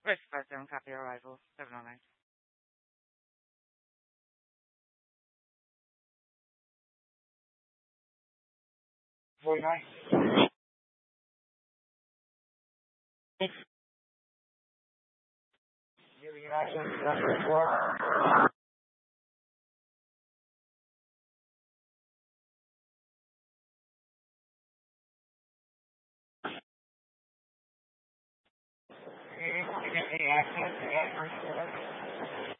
Where's 57 copy arrival? 709. Very nice. Really nice. That's for Any access?